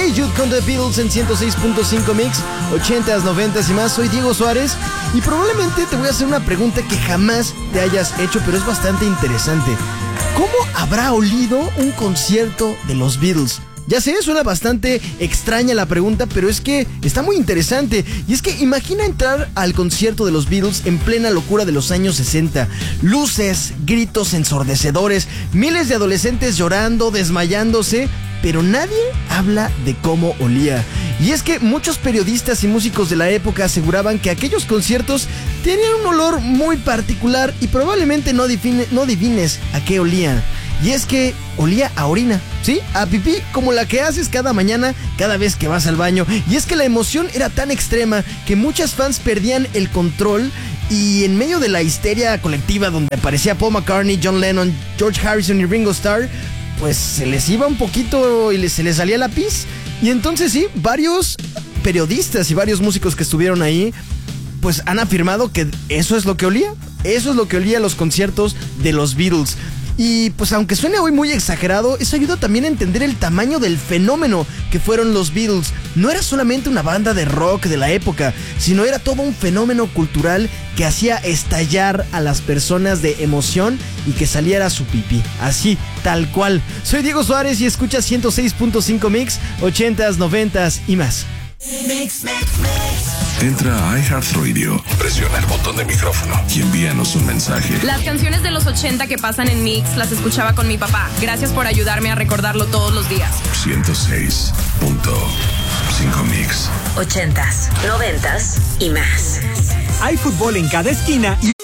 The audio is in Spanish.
Hey Jude con The Beatles en 106.5 Mix, 80s, 90s y más. Soy Diego Suárez y probablemente te voy a hacer una pregunta que jamás te hayas hecho, pero es bastante interesante. ¿Cómo habrá olido un concierto de los Beatles? Ya sé, suena bastante extraña la pregunta, pero es que está muy interesante. Y es que imagina entrar al concierto de los Beatles en plena locura de los años 60. Luces, gritos ensordecedores, miles de adolescentes llorando, desmayándose, pero nadie habla de cómo olía. Y es que muchos periodistas y músicos de la época aseguraban que aquellos conciertos tenían un olor muy particular y probablemente no adivines a qué olían. Y es que olía a orina, ¿sí? A pipí, como la que haces cada mañana, cada vez que vas al baño. Y es que la emoción era tan extrema que muchas fans perdían el control. Y en medio de la histeria colectiva donde aparecía Paul McCartney, John Lennon, George Harrison y Ringo Starr, pues se les iba un poquito y se les salía la pis. Y entonces sí, varios periodistas y varios músicos que estuvieron ahí, pues han afirmado que eso es lo que olía. Eso es lo que olía a los conciertos de los Beatles. Y pues aunque suene hoy muy exagerado, eso ayuda también a entender el tamaño del fenómeno que fueron los Beatles. No era solamente una banda de rock de la época, sino era todo un fenómeno cultural que hacía estallar a las personas de emoción y que saliera su pipí. Así, tal cual. Soy Diego Suárez y escucha 106.5 Mix, 80s, 90s y más. Mix. Entra a iHeartRadio, presiona el botón de micrófono y envíanos un mensaje. Las canciones de los 80 que pasan en Mix las escuchaba con mi papá. Gracias por ayudarme a recordarlo todos los días. 106.5 Mix. 80s, 90s y más. Hay fútbol en cada esquina y